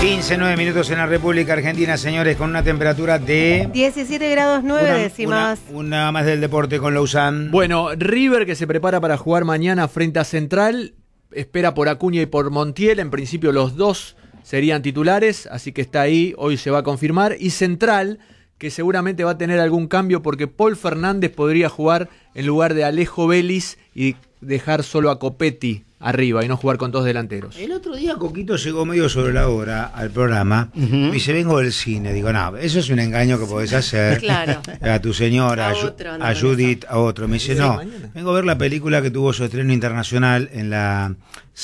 15:09 minutos en la República Argentina, señores, con una temperatura de 17 grados 9 décimas. Una más del deporte con Lausanne. Bueno, River, que se prepara para jugar mañana frente a Central, espera por Acuña y por Montiel. En principio los dos serían titulares, así que está ahí, hoy se va a confirmar. Y Central, que seguramente va a tener algún cambio porque Paul Fernández podría jugar en lugar de Alejo Vélez y dejar solo a Copetti arriba y no jugar con dos delanteros. El otro día Coquito llegó medio sobre la hora al programa y dice, vengo del cine. Digo, no, eso es un engaño que podés hacer a tu señora, a Judith, a otro. Me dice, no, vengo a ver la película que tuvo su estreno internacional en la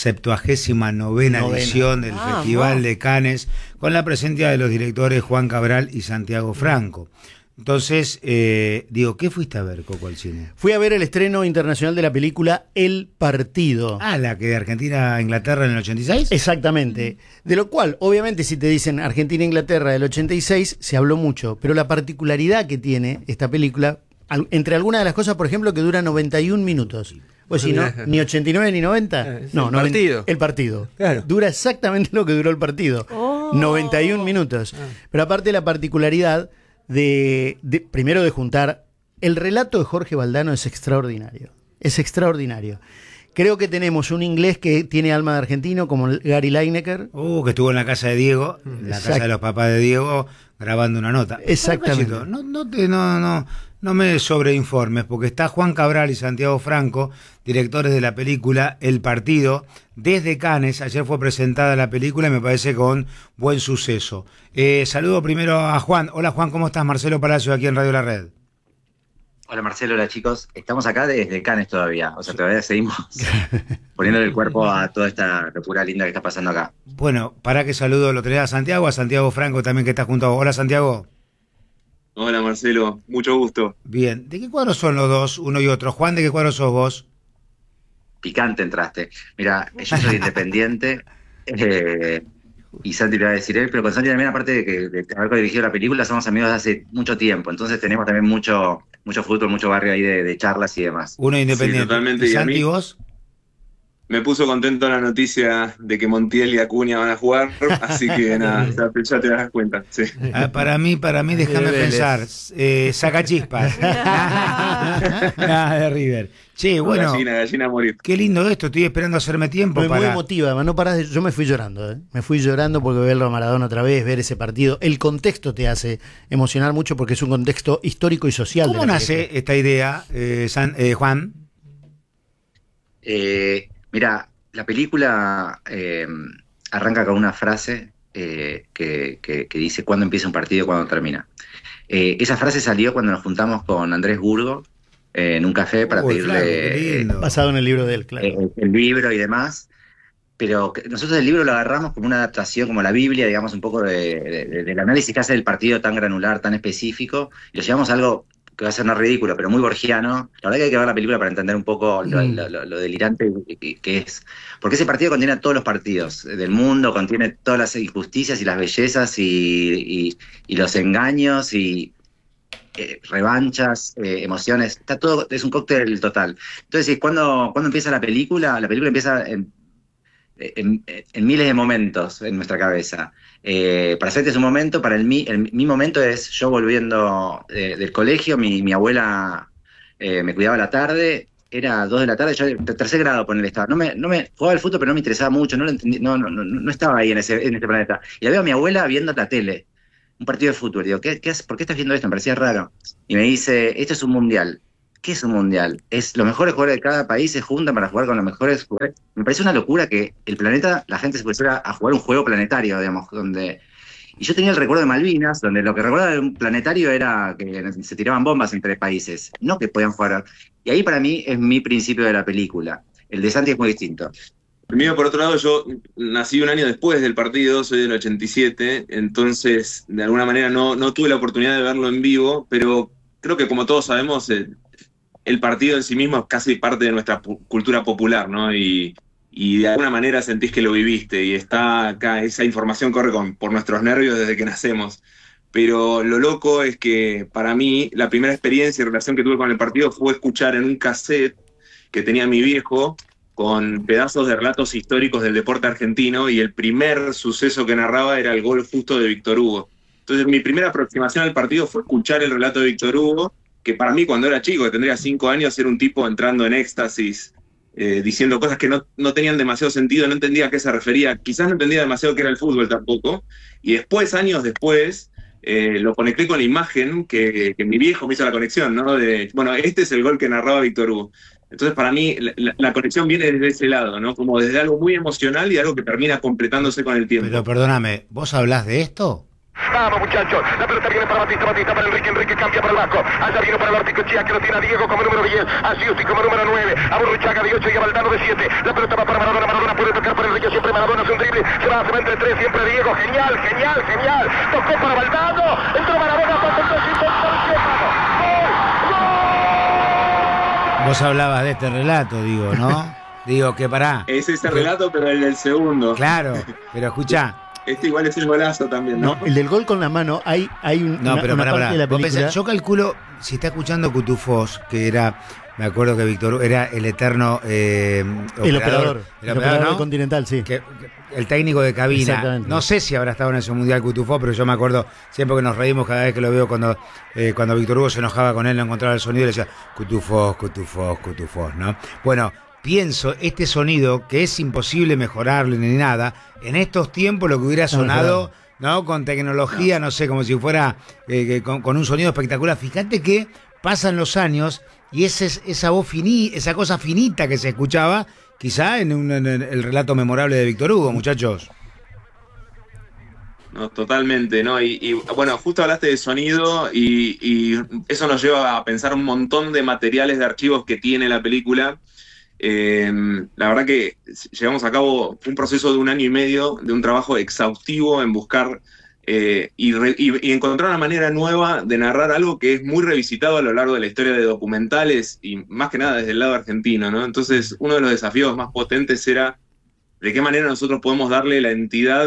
79ª edición del Festival de Cannes, con la presencia de los directores Juan Cabral y Santiago Franco. Entonces, digo, ¿qué fuiste a ver, Coco, al cine? Fui a ver el estreno internacional de la película El Partido. Ah, la que de Argentina a Inglaterra en el 86. Exactamente. De lo cual, obviamente, si te dicen Argentina-Inglaterra del 86, se habló mucho. Pero la particularidad que tiene esta película, entre algunas de las cosas, por ejemplo, que dura 91 minutos. Pues si no, ni 89 ni 90. No, el partido. El partido. Claro. Dura exactamente lo que duró el partido. 91 minutos. Pero aparte la particularidad primero de juntar, el relato de Jorge Valdano es extraordinario. Es extraordinario. Creo que tenemos un inglés que tiene alma de argentino, como Gary Lineker. Que estuvo en la casa de Diego, en la casa de los papás de Diego, grabando una nota. Exactamente. No me sobreinformes, porque está Juan Cabral y Santiago Franco, directores de la película El Partido, desde Cannes. Ayer fue presentada la película y me parece con buen suceso. Saludo primero a Juan. Hola Juan, ¿cómo estás? Marcelo Palacio, aquí en Radio La Red. Hola Marcelo, hola chicos. Estamos acá desde Cannes todavía, o sea, todavía seguimos poniéndole el cuerpo a toda esta locura linda que está pasando acá. Bueno, para que saludo, lo tenés a Santiago Franco también, que está junto a vos. Hola Santiago. Hola Marcelo, mucho gusto. Bien, ¿de qué cuadro son los dos, uno y otro? Juan, ¿de qué cuadro sos vos? Picante entraste. Mira, yo soy independiente y Santi le va a decir él, pero con Santi también, aparte de haber dirigido la película, somos amigos de hace mucho tiempo, entonces tenemos también mucho fútbol, mucho barrio ahí de charlas y demás. Uno independiente. Sí, totalmente. ¿Y Santi, vos? Me puso contento la noticia de que Montiel y Acuña van a jugar, así que nada, ya te das cuenta. Sí. Para mí, déjame pensar, saca chispas. Nada de River. Che, bueno, gallina a morir. Qué lindo esto, estoy esperando hacerme tiempo Muy emotiva, no parás yo me fui llorando, Me fui llorando porque verlo a Maradona otra vez, ver ese partido, el contexto te hace emocionar mucho porque es un contexto histórico y social. ¿Cómo nace esta idea, Juan? Mira, la película arranca con una frase que dice cuándo empieza un partido y cuándo termina. Esa frase salió cuando nos juntamos con Andrés Burgo en un café para pedirle... basado en el libro de él, claro. El libro y demás, pero nosotros el libro lo agarramos como una adaptación, como la Biblia, digamos, un poco del análisis que hace del partido tan granular, tan específico, y lo llevamos a algo que va a ser no ridículo, pero muy borgiano. La verdad que hay que ver la película para entender un poco lo delirante que es. Porque ese partido contiene a todos los partidos del mundo, contiene todas las injusticias y las bellezas y los engaños y revanchas, emociones. Está todo, es un cóctel total. Entonces, cuando empieza la película empieza en miles de momentos en nuestra cabeza. Para hacerte un momento, mi momento es yo volviendo del colegio, mi abuela me cuidaba a la tarde, era 2 de la tarde, yo de tercer grado estaba, no me jugaba al fútbol, pero no me interesaba mucho, no lo entendí, no estaba ahí en ese planeta. Y la veo a mi abuela viendo la tele, un partido de fútbol, digo, ¿por qué estás viendo esto? Me parecía raro. Y me dice, esto es un mundial. ¿Qué es un mundial? Es los mejores jugadores de cada país se juntan para jugar con los mejores jugadores. Me parece una locura que el planeta, la gente se pusiera a jugar un juego planetario, digamos, y yo tenía el recuerdo de Malvinas, donde lo que recordaba de un planetario era que se tiraban bombas entre países, no que podían jugar. Y ahí para mí es mi principio de la película. El de Santi es muy distinto. El mío, por otro lado, yo nací un año después del partido, soy del 87, entonces de alguna manera no tuve la oportunidad de verlo en vivo, pero creo que como todos sabemos, el partido en sí mismo es casi parte de nuestra cultura popular, ¿no? Y de alguna manera sentís que lo viviste y está acá, esa información corre por nuestros nervios desde que nacemos. Pero lo loco es que para mí la primera experiencia y relación que tuve con el partido fue escuchar en un cassette que tenía mi viejo con pedazos de relatos históricos del deporte argentino, y el primer suceso que narraba era el gol justo de Víctor Hugo. Entonces mi primera aproximación al partido fue escuchar el relato de Víctor Hugo, que para mí cuando era chico, que tendría 5 años, era un tipo entrando en éxtasis, diciendo cosas que no tenían demasiado sentido, no entendía a qué se refería, quizás no entendía demasiado qué era el fútbol tampoco, y después, años después, lo conecté con la imagen que mi viejo me hizo la conexión, ¿no? Bueno, este es el gol que narraba Víctor Hugo. Entonces, para mí, la conexión viene desde ese lado, ¿no? Como desde algo muy emocional y algo que termina completándose con el tiempo. Pero perdóname, ¿vos hablás de esto? Vamos, muchachos, la pelota viene para Batista para Enrique cambia para el Vasco, allá viene para el Articochea, que lo tiene a Diego como número 10, a Siusti como número 9, a Burruchaga de 8 y a Valdano de 7, la pelota va para Maradona puede tocar para Enrique, siempre Maradona es un drible, se va entre 3, siempre Diego, genial, tocó para Valdano, entró Maradona, Vos hablabas de este relato, digo, ¿no? Digo que pará. Es ese relato, pero el del segundo. Claro, pero escuchá. Este igual es el golazo también, ¿no? No, el del gol con la mano, hay una parte de la película. Yo calculo, si está escuchando Cutufós, que era, me acuerdo que Víctor era el eterno operador ¿no? Continental, sí. El técnico de cabina. No sé si habrá estado en ese mundial Cutufós, pero yo me acuerdo siempre que nos reímos cada vez que lo veo cuando Víctor Hugo se enojaba con él, no encontraba el sonido y le decía Cutufós, ¿no? Bueno, pienso, este sonido, que es imposible mejorarlo ni nada, en estos tiempos lo que hubiera sonado, ¿no? Con tecnología, no sé, como si fuera con un sonido espectacular. Fíjate que pasan los años y esa voz esa cosa finita que se escuchaba, quizá en el relato memorable de Víctor Hugo, muchachos. No, totalmente, ¿no? Y bueno, justo hablaste de sonido y eso nos lleva a pensar un montón de materiales de archivos que tiene la película. La verdad que llevamos a cabo un proceso de 1 año y medio de un trabajo exhaustivo en buscar y encontrar una manera nueva de narrar algo que es muy revisitado a lo largo de la historia de documentales y más que nada desde el lado argentino, ¿no? Entonces, uno de los desafíos más potentes era de qué manera nosotros podemos darle la entidad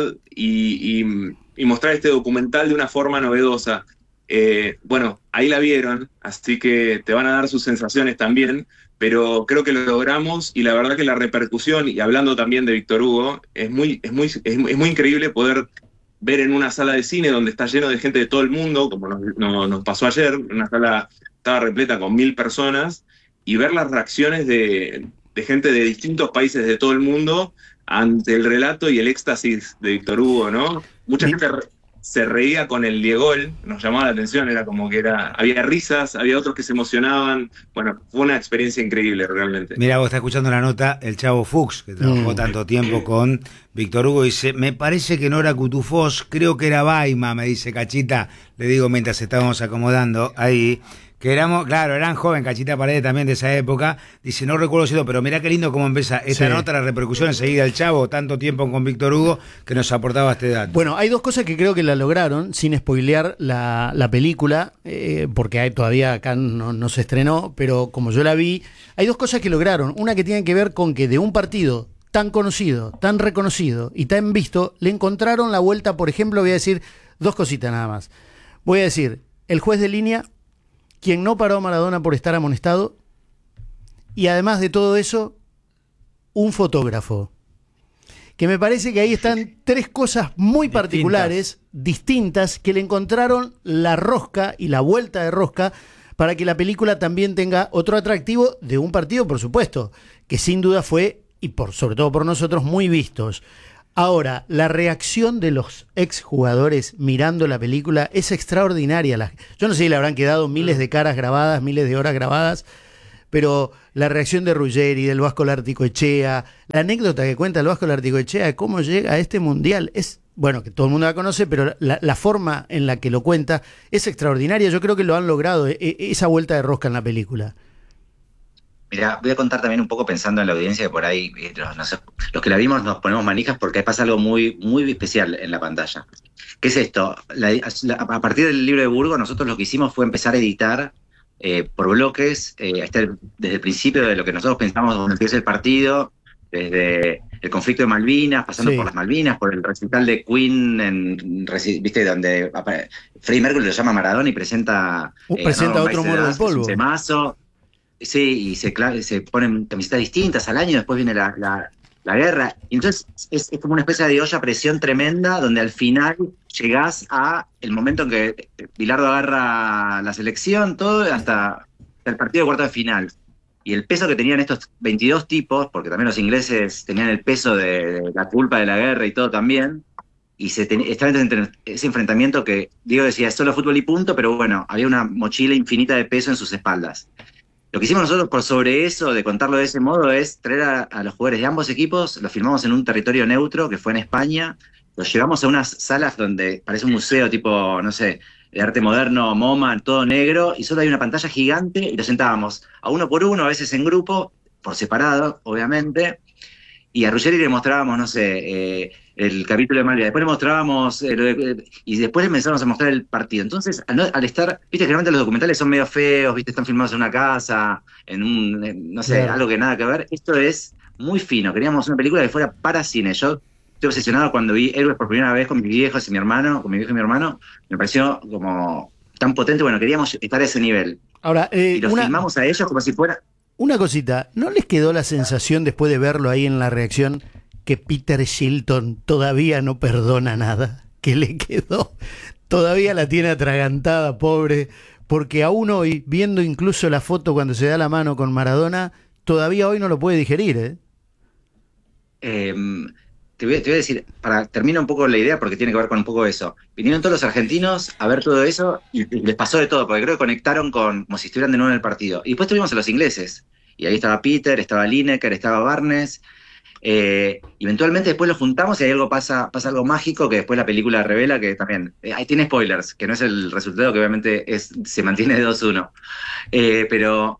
y mostrar este documental de una forma novedosa. Bueno, ahí la vieron, así que te van a dar sus sensaciones también, pero creo que lo logramos y la verdad que la repercusión, y hablando también de Víctor Hugo, es muy increíble poder ver en una sala de cine donde está lleno de gente de todo el mundo, como nos pasó ayer, una sala estaba repleta con 1000 personas, y ver las reacciones de gente de distintos países de todo el mundo ante el relato y el éxtasis de Víctor Hugo, ¿no? Mucha gente se reía con el Diegol, nos llamaba la atención, era como que había risas, había otros que se emocionaban. Bueno, fue una experiencia increíble realmente. Mira, vos estás escuchando la nota, el Chavo Fuchs, que trabajó tanto tiempo con Víctor Hugo, dice, me parece que no era Cutufós, creo que era Baima, me dice Cachita, le digo mientras estábamos acomodando ahí, que eran joven, Cachita Paredes también de esa época, dice, no recuerdo si pero mirá qué lindo cómo empieza esta nota, la repercusión enseguida del Chavo, tanto tiempo con Víctor Hugo, que nos aportaba este dato. Bueno, hay dos cosas que creo que la lograron, sin spoilear la película, porque todavía acá no se estrenó, pero como yo la vi, hay dos cosas que lograron, una que tiene que ver con que de un partido tan conocido, tan reconocido y tan visto, le encontraron la vuelta. Por ejemplo, voy a decir dos cositas nada más. Voy a decir, el juez de línea, quien no paró a Maradona por estar amonestado, y además de todo eso, un fotógrafo. Que me parece que ahí están tres cosas muy particulares, distintas, que le encontraron la rosca y la vuelta de rosca para que la película también tenga otro atractivo de un partido, por supuesto, que sin duda fue, y sobre todo por nosotros, muy vistos. Ahora, la reacción de los exjugadores mirando la película es extraordinaria. Yo no sé si le habrán quedado miles de caras grabadas, miles de horas grabadas, pero la reacción de Ruggeri, del Vasco Larticoechea, la anécdota que cuenta el Vasco Larticoechea de cómo llega a este mundial, es, bueno, que todo el mundo la conoce, pero la forma en la que lo cuenta es extraordinaria. Yo creo que lo han logrado, esa vuelta de rosca en la película. Mira, voy a contar también un poco pensando en la audiencia, que por ahí los que la vimos nos ponemos manijas porque pasa algo muy, muy especial en la pantalla. ¿Qué es esto? A partir del libro de Burgo, nosotros lo que hicimos fue empezar a editar por bloques, desde el principio de lo que nosotros pensamos cuando empieza el partido, desde el conflicto de Malvinas, pasando por las Malvinas, por el recital de Queen, ¿viste? Donde Freddie Mercury lo llama Maradona y presenta otro Muero del Polvo. Un temazo. Sí, y se ponen camisetas distintas al año, después viene la guerra. Y entonces es como una especie de olla a presión tremenda, donde al final llegás a el momento en que Bilardo agarra la selección, todo, hasta el partido de cuarto de final. Y el peso que tenían estos 22 tipos, porque también los ingleses tenían el peso de la culpa de la guerra y todo también, y estaba entre ese enfrentamiento que Diego decía, es solo fútbol y punto, pero bueno, había una mochila infinita de peso en sus espaldas. Lo que hicimos nosotros por sobre eso, de contarlo de ese modo, es traer a los jugadores de ambos equipos, los filmamos en un territorio neutro, que fue en España, los llevamos a unas salas donde parece un museo tipo, no sé, de arte moderno, MoMA, todo negro, y solo hay una pantalla gigante, y los sentábamos a uno por uno, a veces en grupo, por separado, obviamente, y a Ruggeri le mostrábamos, no sé, el capítulo de Malvia, después le mostrábamos, y después le empezamos a mostrar el partido. Entonces, al estar, viste, generalmente los documentales son medio feos, viste, están filmados en una casa, no sé, algo que nada que ver. Esto es muy fino, queríamos una película que fuera para cine. Yo estoy obsesionado cuando vi Héroes por primera vez con mis viejos y mi hermano, con mi viejo y mi hermano, me pareció como tan potente, bueno, queríamos estar a ese nivel. Ahora, y los filmamos a ellos como si fuera... Una cosita, ¿no les quedó la sensación después de verlo ahí en la reacción que Peter Shilton todavía no perdona nada? Que le quedó, todavía la tiene atragantada, pobre, porque aún hoy, viendo incluso la foto cuando se da la mano con Maradona, todavía hoy no lo puede digerir, ¿eh? Te voy a decir, termino un poco la idea porque tiene que ver con un poco eso. Vinieron todos los argentinos a ver todo eso y les pasó de todo, porque creo que conectaron como si estuvieran de nuevo en el partido. Y después tuvimos a los ingleses, y ahí estaba Peter, estaba Lineker, estaba Barnes. Eventualmente después los juntamos y ahí pasa algo mágico que después la película revela, que también ahí tiene spoilers, que no es el resultado, que obviamente se mantiene de 2-1. Pero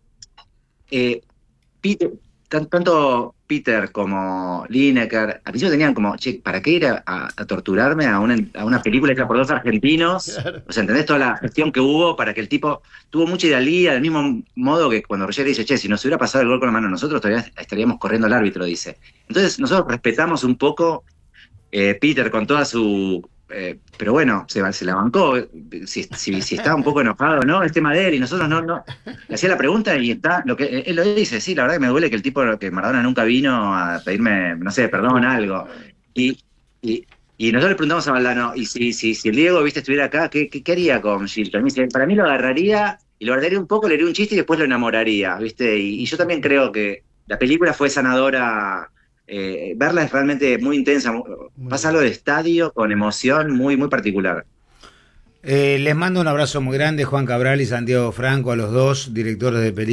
Peter, tanto Peter como Lineker, al principio tenían como, che, ¿para qué ir a torturarme a una película hecha por dos argentinos? Claro. O sea, ¿entendés toda la gestión que hubo para que el tipo tuvo mucha idealía, del mismo modo que cuando Ruggeri dice, che, si nos hubiera pasado el gol con la mano nosotros, todavía estaríamos corriendo al árbitro, dice. Entonces nosotros respetamos un poco Peter con toda su... pero bueno, se la bancó, si estaba un poco enojado, ¿no? El tema de él, y nosotros no. Le hacía la pregunta y está, lo que él lo dice, sí, la verdad que me duele que el tipo, que Maradona nunca vino a pedirme, no sé, perdón, algo. Y nosotros le preguntamos a Valdano, y si el Diego, viste, estuviera acá, ¿qué haría con Shilton? Me dice, para mí lo agarraría, y lo guardaría un poco, le haría un chiste y después lo enamoraría, viste, y yo también creo que la película fue sanadora. Verla es realmente muy intensa, pasa algo de estadio con emoción muy, muy particular. Les mando un abrazo muy grande, Juan Cabral y Santiago Franco, a los dos directores de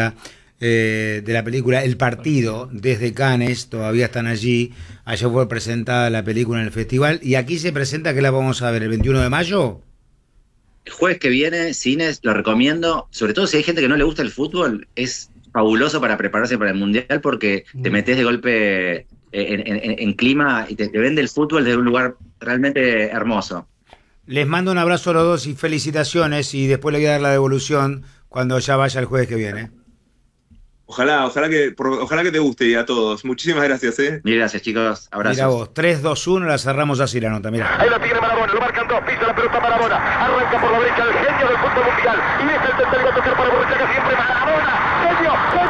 la película El Partido, desde Cannes, todavía están allí. Ayer fue presentada la película en el festival, y aquí se presenta, que la vamos a ver el 21 de mayo. El jueves que viene, cines, lo recomiendo, sobre todo si hay gente que no le gusta el fútbol, es fabuloso para prepararse para el Mundial, porque te metes de golpe en clima y te vende el fútbol desde un lugar realmente hermoso. Les mando un abrazo a los dos y felicitaciones, y después le voy a dar la devolución cuando ya vaya el jueves que viene. Ojalá que te guste, y a todos. Muchísimas gracias, Mil gracias, chicos. Abrazos. Mira vos, 3-2-1, la cerramos así la nota, mira. Ahí la tiene Maradona, lo marcan dos, pisa la pelota Maradona, arranca por la derecha el genio del fútbol mundial, y deja el tercero a tocar para Borruchaga, siempre Maradona, genio,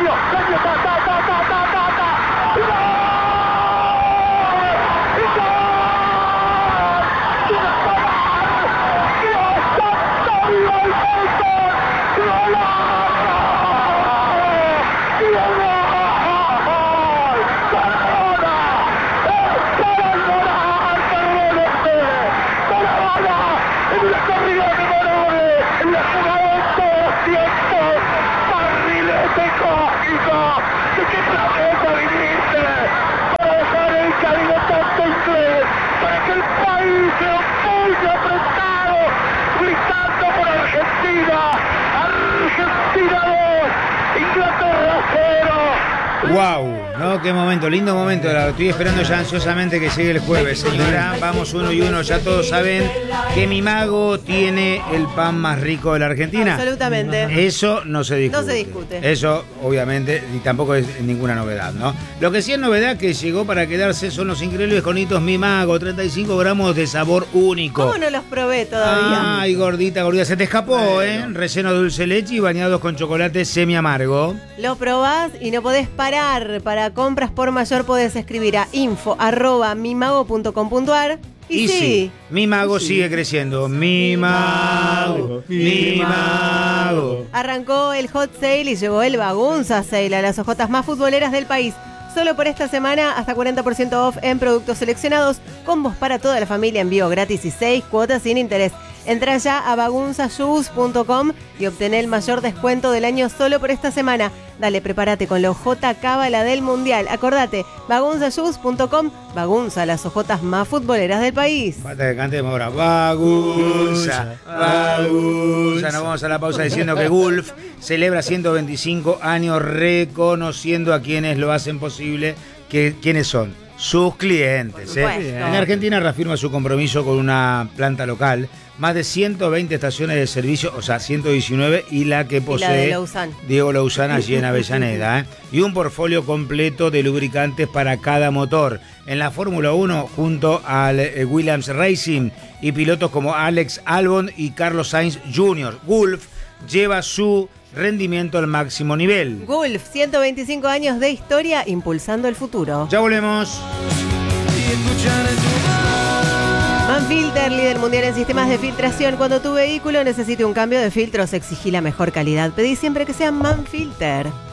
para que el país se opulle apretado, gritando por Argentina. Argentina 2, Inglaterra 0. ¡Wow! No, qué momento, lindo momento. Estoy esperando ya ansiosamente que llegue el jueves, señora. Vamos 1-1. Ya todos saben que mi mago tiene el pan más rico de la Argentina. Absolutamente. Eso no se discute. No se discute. Eso, obviamente, y tampoco es ninguna novedad, ¿no? Lo que sí es novedad que llegó para quedarse son los increíbles conitos Mi Mago. 35 gramos de sabor único. ¿Cómo no los probé todavía? Ay, gordita. Se te escapó, ¿eh? Relleno de dulce leche y bañados con chocolate semi amargo. Lo probás y no podés parar. Para compras por mayor podés escribir a info@mimago.com.ar. Y sí, Mi Mago sigue creciendo. Mi Mago, Mi Mago. Arrancó el Hot Sale y llegó el Bagunza Sale a las ojotas más futboleras del país. Solo por esta semana, hasta 40% off en productos seleccionados, combos para toda la familia, envío gratis y 6 cuotas sin interés. Entra ya a bagunzashoes.com y obtén el mayor descuento del año solo por esta semana. Dale, prepárate con la ojota cábala del Mundial. Acordate, bagunzashoes.com, Bagunza, las ojotas más futboleras del país. Falta que cantemos ahora. Bagunza, Bagunza. Nos vamos a la pausa diciendo que Gulf celebra 125 años reconociendo a quienes lo hacen posible. ¿Quiénes son? Sus clientes. En Argentina reafirma su compromiso con una planta local, más de 120 estaciones de servicio, o sea, 119, y la que posee Diego Louzán allí en Avellaneda, y un portfolio completo de lubricantes para cada motor. En la Fórmula 1, junto al Williams Racing y pilotos como Alex Albon y Carlos Sainz Jr., Gulf lleva su rendimiento al máximo nivel. Gulf, 125 años de historia impulsando el futuro. Ya volvemos. Manfilter, líder mundial en sistemas de filtración. Cuando tu vehículo necesite un cambio de filtros, exigí la mejor calidad. Pedí siempre que sea Manfilter.